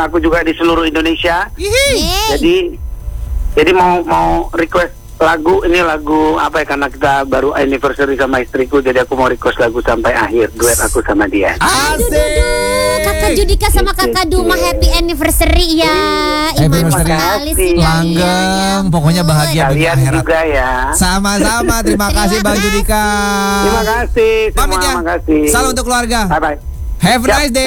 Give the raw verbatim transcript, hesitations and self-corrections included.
aku juga di seluruh Indonesia. Yeay. Jadi jadi mau mau request lagu, ini lagu apa ya, karena kita baru anniversary sama istriku, jadi aku mau request lagu sampai akhir, duet aku sama dia. Aduh, duh, duh. Kakak Judika sama Kakak Duma happy anniversary ya. Happy Iman anniversary. sekali sih. Langgeng, pokoknya bahagia dunia Kalian akhirat. juga ya. Sama-sama, terima kasih Bang Judika. Terima kasih semua, Pamit ya. terima kasih. Salam untuk keluarga. Bye bye. Have a Siap. nice day.